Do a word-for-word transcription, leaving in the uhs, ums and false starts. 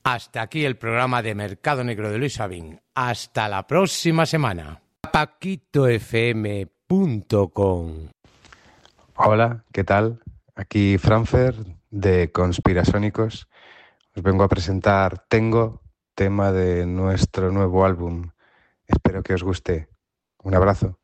Hasta aquí el programa de Mercado Negro de Luis Sabin. Hasta la próxima semana. paquito f m punto com. Hola, ¿qué tal? Aquí Franfer de Conspirasónicos. Os vengo a presentar Tengo, tema de nuestro nuevo álbum. Espero que os guste. Un abrazo.